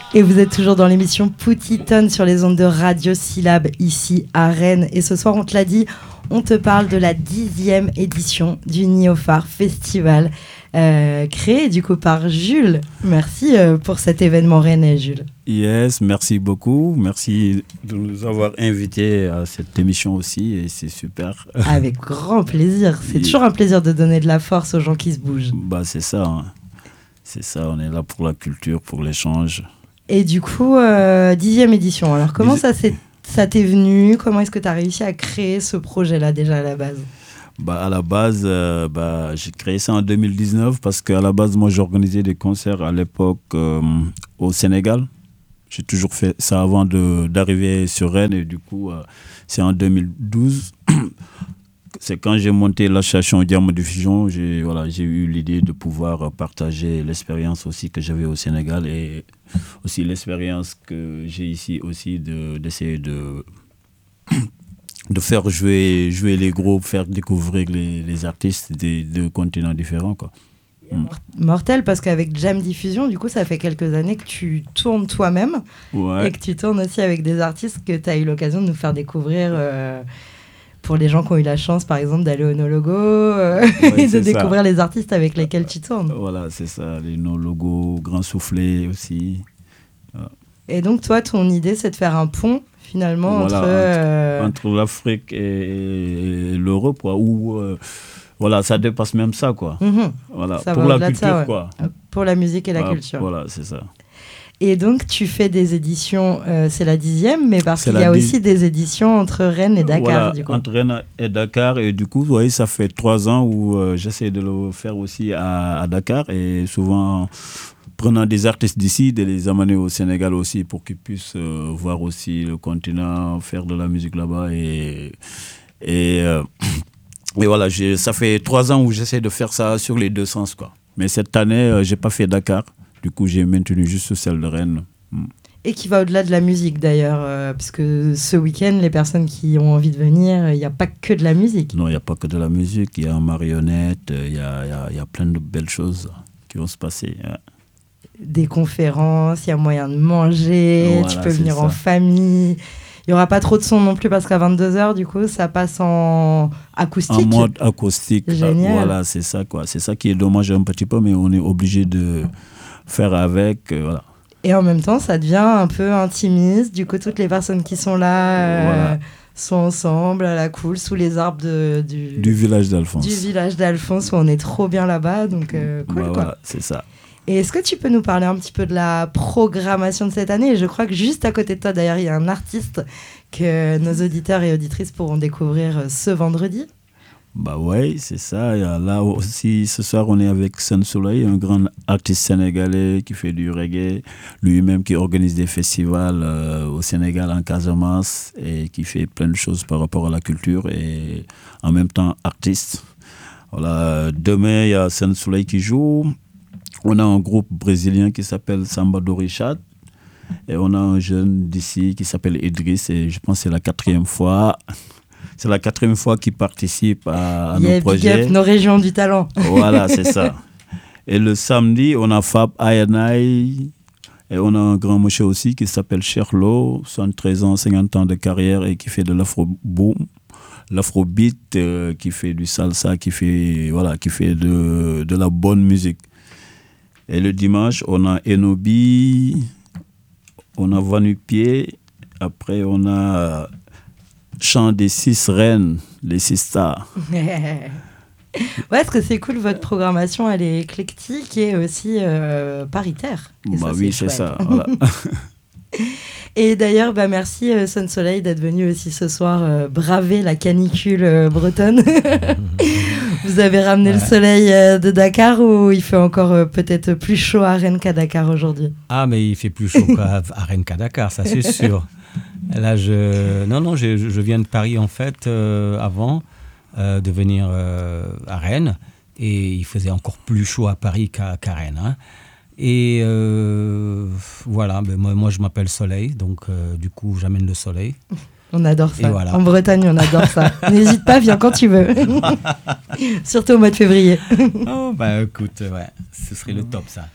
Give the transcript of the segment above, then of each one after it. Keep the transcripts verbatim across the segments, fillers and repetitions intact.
Et vous êtes toujours dans l'émission Poutiton sur les ondes de Radio Syllabe, ici à Rennes. Et ce soir, on te l'a dit, on te parle de la dixième édition du Néophare Festival, euh, créé du coup par Jules. Merci euh, pour cet événement rennais, Jules. Yes, merci beaucoup. Merci de nous avoir invités à cette émission aussi, et c'est super. Avec grand plaisir. C'est toujours un plaisir de donner de la force aux gens qui se bougent. Bah, c'est ça, hein. C'est ça, on est là pour la culture, pour l'échange. Et du coup, euh, dixième édition. Alors, comment Dix... ça, c'est, ça t'est venu ? Comment est-ce que tu as réussi à créer ce projet-là, déjà, à la base ? Bah, à la base, euh, bah, j'ai créé ça en deux mille dix-neuf parce qu'à la base, moi, j'organisais des concerts à l'époque euh, au Sénégal. J'ai toujours fait ça avant de, d'arriver sur Rennes. Et du coup, euh, c'est en deux mille douze. C'est quand j'ai monté l'association Diamant Diffusion, j'ai, voilà, j'ai eu l'idée de pouvoir partager l'expérience aussi que j'avais au Sénégal et aussi l'expérience que j'ai ici aussi de, d'essayer de, de faire jouer, jouer les groupes, faire découvrir les, les artistes des deux continents différents, quoi. Mortel, parce qu'avec Jam Diffusion, du coup, ça fait quelques années que tu tournes toi-même, ouais. Et que tu tournes aussi avec des artistes que tu as eu l'occasion de nous faire découvrir... Euh, pour les gens qui ont eu la chance, par exemple, d'aller au No Logo euh, ouais, et de découvrir ça. les artistes avec lesquels tu tournes. Voilà, c'est ça, les No Logo, Grand Soufflet aussi. Voilà. Et donc, toi, ton idée, c'est de faire un pont, finalement, voilà, entre... Entre, euh... entre l'Afrique et, et l'Europe, quoi, où, euh, voilà, ça dépasse même ça, quoi. Mm-hmm. Voilà, ça pour la culture, ça, ouais. quoi. Pour la musique et la ah, culture. Voilà, c'est ça. Et donc, tu fais des éditions, euh, c'est la dixième, mais parce c'est qu'il y a dix... aussi des éditions entre Rennes et Dakar. Voilà, du coup. Entre Rennes et Dakar. Et du coup, vous voyez, ça fait trois ans où euh, j'essaie de le faire aussi à, à Dakar. Et souvent, prenant des artistes d'ici, de les amener au Sénégal aussi pour qu'ils puissent euh, voir aussi le continent, faire de la musique là-bas. Et, et, euh, et voilà, j'ai, ça fait trois ans où j'essaie de faire ça sur les deux sens, quoi. Mais cette année, euh, je n'ai pas fait Dakar. Du coup, j'ai maintenu juste celle de Rennes. Mm. Et qui va au-delà de la musique, d'ailleurs. Euh, parce que ce week-end, les personnes qui ont envie de venir, il n'y a pas que de la musique. Non, il n'y a pas que de la musique. Il y a un marionnette, il y a, y, a, y a plein de belles choses qui vont se passer. Ouais. Des conférences, il y a moyen de manger, voilà, tu peux venir ça. En famille. Il n'y aura pas trop de son non plus parce qu'à vingt-deux heures, du coup, ça passe en acoustique. En mode acoustique. Génial. Voilà, c'est ça, quoi. C'est ça qui est dommage un petit peu, mais on est obligé de faire avec. Euh, voilà. Et en même temps, ça devient un peu intimiste. Du coup, toutes les personnes qui sont là euh, voilà. sont ensemble, à la cool, sous les arbres de, du, du village d'Alphonse. Du village d'Alphonse, où on est trop bien là-bas. Donc, euh, cool, bah, quoi. Voilà, c'est ça. Et est-ce que tu peux nous parler un petit peu de la programmation de cette année ? Et je crois que juste à côté de toi, d'ailleurs, il y a un artiste que nos auditeurs et auditrices pourront découvrir ce vendredi. Bah ouais, c'est ça. Là aussi, ce soir, on est avec Sun Soleil, un grand artiste sénégalais qui fait du reggae, lui-même qui organise des festivals euh, au Sénégal, en Casamance, et qui fait plein de choses par rapport à la culture et en même temps artiste. Voilà. Demain, il y a Sun Soleil qui joue. On a un groupe brésilien qui s'appelle Samba do Richard. Et on a un jeune d'ici qui s'appelle Idriss. Et je pense que c'est la quatrième fois. C'est la quatrième fois qu'il participe à, à yeah, nos projets. Big up, nos régions du talent. Voilà, c'est ça. Et le samedi, on a Fab Ayanai. Et on a un grand monsieur aussi qui s'appelle Cherlo, soixante-treize ans, cinquante ans de carrière et qui fait de l'afro-boom. L'afrobeat, euh, qui fait du salsa, qui fait, voilà, qui fait de, de la bonne musique. Et le dimanche, on a Enobi, on a Vanupier, après on a Chant des six reines, les six stars. Ouais, parce que c'est cool, votre programmation, elle est éclectique et aussi euh, paritaire. Et bah ça, oui, c'est, c'est ça. Voilà. Et d'ailleurs, bah merci euh, Sun Soleil d'être venu aussi ce soir euh, braver la canicule euh, bretonne. Vous avez ramené ouais. le soleil euh, de Dakar ou il fait encore euh, peut-être plus chaud à Rennes qu'à Dakar aujourd'hui ? Ah, mais il fait plus chaud qu'à, à Rennes qu'à Dakar, ça c'est sûr. Là, je non non, je, je viens de Paris en fait euh, avant euh, de venir euh, à Rennes et il faisait encore plus chaud à Paris qu'à, qu'à Rennes. Hein. Et euh, voilà, ben moi, moi je m'appelle Soleil, donc euh, du coup j'amène le soleil. On adore ça. Voilà. En Bretagne, on adore ça. N'hésite pas, viens quand tu veux. Surtout au mois de février. Oh bah écoute, ouais, ce serait le top ça.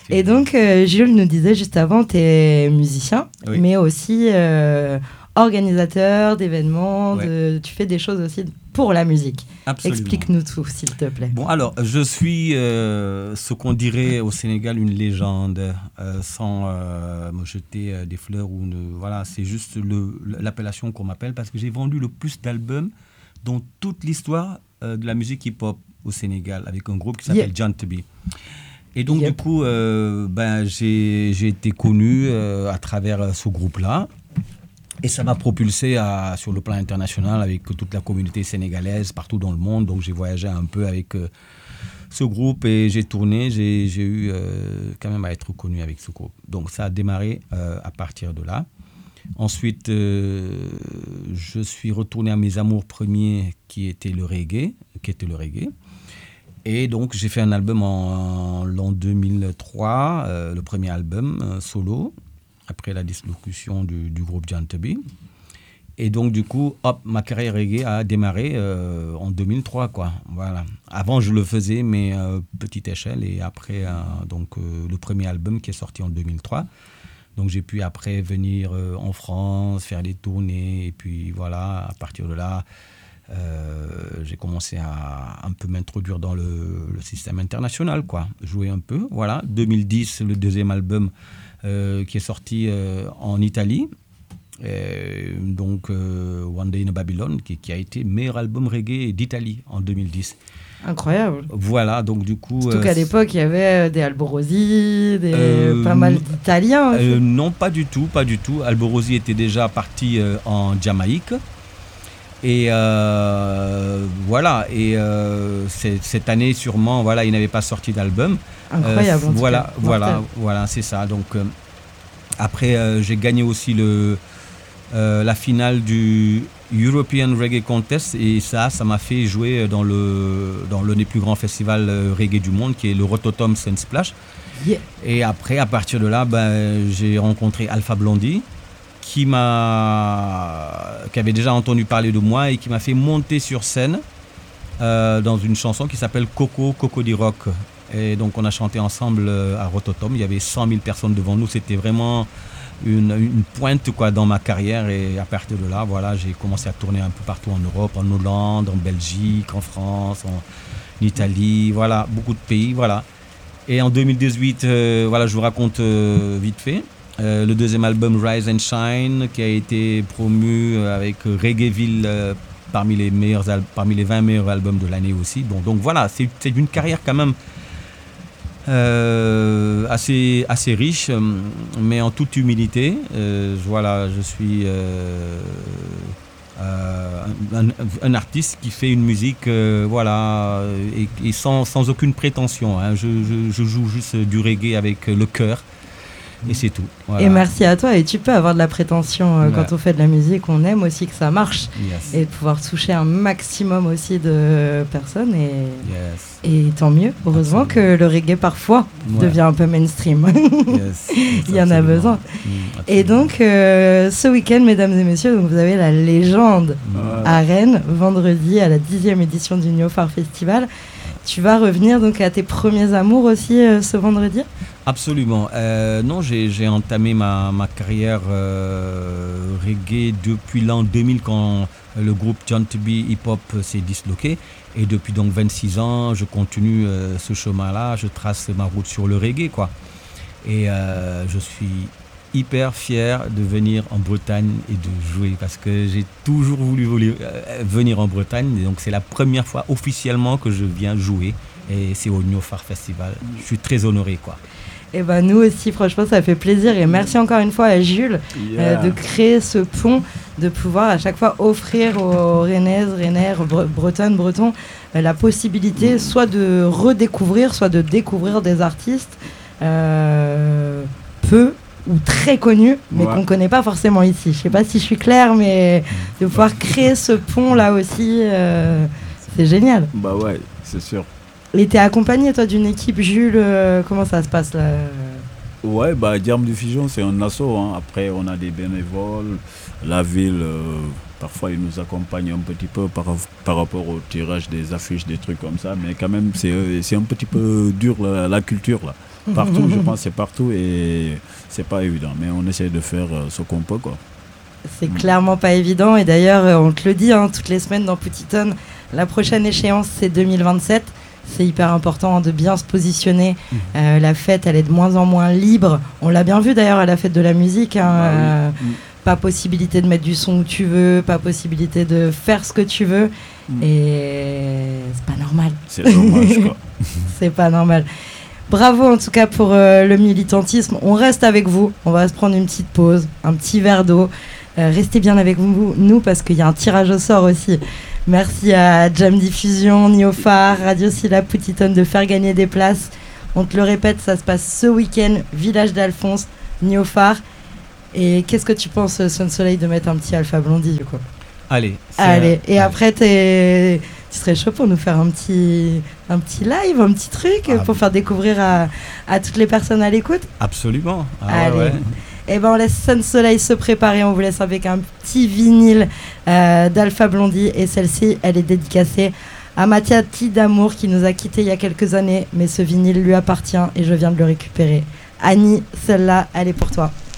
Et donc, euh, Jules nous disait juste avant, tu es musicien, oui. mais aussi euh, organisateur d'événements, ouais. de, tu fais des choses aussi pour la musique. Absolument. Explique-nous tout, s'il te plaît. Bon, alors, je suis euh, ce qu'on dirait au Sénégal une légende, euh, sans euh, me jeter euh, des fleurs. Ou une, voilà, c'est juste le, l'appellation qu'on m'appelle parce que j'ai vendu le plus d'albums dans toute l'histoire euh, de la musique hip-hop au Sénégal, avec un groupe qui s'appelle yeah. John Tubby. Et donc, yep. du coup, euh, ben, j'ai, j'ai été connu euh, à travers ce groupe-là. Et ça m'a propulsé à, sur le plan international avec toute la communauté sénégalaise partout dans le monde. Donc, j'ai voyagé un peu avec euh, ce groupe et j'ai tourné. J'ai, j'ai eu euh, quand même à être connu avec ce groupe. Donc, ça a démarré euh, à partir de là. Ensuite, euh, je suis retourné à mes amours premiers qui étaient le reggae, qui était le reggae. Et donc, j'ai fait un album en, en l'an deux mille trois, euh, le premier album euh, solo, après la dissolution du, du groupe John Tubby. Et donc, du coup, hop, ma carrière reggae a démarré euh, en deux mille trois, quoi. Voilà. Avant, je le faisais, mais euh, petite échelle. Et après, euh, donc, euh, le premier album qui est sorti en deux mille trois. Donc, j'ai pu après venir euh, en France, faire des tournées. Et puis, voilà, à partir de là... Euh, j'ai commencé à un peu m'introduire dans le, le système international, quoi. Jouer un peu, voilà. deux mille dix, le deuxième album euh, qui est sorti euh, en Italie. Et donc, euh, One Day in Babylon, qui, qui a été meilleur album reggae d'Italie en deux mille dix. Incroyable. Voilà, donc du coup... Surtout euh, qu'à l'époque, il y avait des Alborosi, des, euh, pas mal d'Italiens. Euh, non, pas du tout, pas du tout. Alborosi était déjà parti euh, en Jamaïque. Et euh, voilà, et euh, cette année sûrement, voilà, il n'avait pas sorti d'album. Incroyable. Euh, voilà, voilà, voilà, c'est ça. Donc euh, après, euh, j'ai gagné aussi le euh, la finale du European Reggae Contest et ça, ça m'a fait jouer dans le dans l'un des plus grands festivals reggae du monde, qui est le Rototom Sunsplash. Yeah. Et après, à partir de là, ben, j'ai rencontré Alpha Blondy, qui m'a qui avait déjà entendu parler de moi et qui m'a fait monter sur scène euh, dans une chanson qui s'appelle Coco, Coco di Rock. Et donc on a chanté ensemble à Rototom, il y avait cent mille personnes devant nous, c'était vraiment une, une pointe, quoi, dans ma carrière. Et à partir de là, voilà, j'ai commencé à tourner un peu partout en Europe, en Hollande, en Belgique, en France, en Italie, voilà, beaucoup de pays, voilà. Et en deux mille dix-huit, euh, voilà, je vous raconte euh, vite fait. Euh, le deuxième album Rise and Shine, qui a été promu avec Reggaeville euh, parmi les meilleurs al- parmi les vingt meilleurs albums de l'année aussi. Bon, donc voilà, c'est, c'est une carrière quand même euh, assez assez riche, mais en toute humilité. Euh, voilà, je suis euh, euh, un, un artiste qui fait une musique, euh, voilà, et, et sans sans aucune prétention. Hein. Je, je, je joue juste du reggae avec le cœur. Et c'est tout. Voilà. Et merci à toi. Et tu peux avoir de la prétention euh, ouais. quand on fait de la musique. On aime aussi que ça marche. Yes. Et de pouvoir toucher un maximum aussi de personnes. Et, yes. et tant mieux. Heureusement absolument. Que le reggae parfois ouais. devient un peu mainstream. Yes. Il y en a besoin. Mmh, et donc, euh, ce week-end, mesdames et messieurs, donc vous avez la légende ouais. à Rennes, vendredi, à la dixième édition du Néophare Festival. Tu vas revenir donc à tes premiers amours aussi euh, ce vendredi ? Absolument. Euh, non, j'ai, j'ai entamé ma, ma carrière euh, reggae depuis l'an deux mille quand le groupe John Tubby Hip Hop s'est disloqué. Et depuis donc vingt-six ans, je continue euh, ce chemin-là, je trace ma route sur le reggae, quoi. Et euh, je suis hyper fier de venir en Bretagne et de jouer parce que j'ai toujours voulu, voulu euh, venir en Bretagne. Et donc c'est la première fois officiellement que je viens jouer et c'est au Néophare Festival. Je suis très honoré, quoi. Et ben nous aussi, franchement, ça fait plaisir. Et merci encore une fois à Jules yeah. euh, de créer ce pont, de pouvoir à chaque fois offrir aux Rennaises, Rennais, Bre- Bretonnes, Bretons, euh, la possibilité mmh. soit de redécouvrir, soit de découvrir des artistes euh, peu ou très connus, mais ouais. qu'on ne connaît pas forcément ici. Je ne sais pas si je suis claire, mais de pouvoir créer ce pont-là aussi, euh, c'est génial. Bah ouais, c'est sûr. Et t'es accompagné, toi, d'une équipe, Jules, euh, comment ça se passe là ? Ouais, bah Diam du Figeon, c'est un asso. Hein. Après, on a des bénévoles. La ville, euh, parfois, ils nous accompagnent un petit peu par, par rapport au tirage des affiches, des trucs comme ça. Mais quand même, c'est, c'est un petit peu dur, la, la culture, là. Partout, je pense, c'est partout et c'est pas évident. Mais on essaie de faire euh, ce qu'on peut, quoi. C'est clairement pas évident. Et d'ailleurs, euh, on te le dit, hein, toutes les semaines dans Petitone, la prochaine échéance, c'est deux mille vingt-sept. C'est hyper important hein, de bien se positionner. Mmh. Euh, la fête, elle est de moins en moins libre. On l'a bien vu d'ailleurs à la fête de la musique. Hein, bah, euh, oui. mmh. Pas possibilité de mettre du son où tu veux, pas possibilité de faire ce que tu veux. Mmh. Et c'est pas normal. C'est dommage, quoi. C'est pas normal. Bravo en tout cas pour euh, le militantisme. On reste avec vous. On va se prendre une petite pause, un petit verre d'eau. Euh, restez bien avec vous, nous, parce qu'il y a un tirage au sort aussi. Merci à Jam Diffusion, Niofar, Radio Syllab, Petitone de faire gagner des places. On te le répète, ça se passe ce week-end, Village d'Alphonse, Niofar. Et qu'est-ce que tu penses, Son Soleil, de mettre un petit Alpha Blondie du coup ? Allez. Allez. Et allez. Après, t'es... tu serais chaud pour nous faire un petit, un petit live, un petit truc, ah, pour faire découvrir à, à toutes les personnes à l'écoute ? Absolument. Ah, allez. Ouais, ouais. Et ben on laisse Son Soleil se préparer. On vous laisse avec un petit vinyle euh, d'Alpha Blondie. Et celle-ci, elle est dédicacée à Mathiati d'Amour qui nous a quittés il y a quelques années. Mais ce vinyle lui appartient et je viens de le récupérer. Annie, celle-là, elle est pour toi.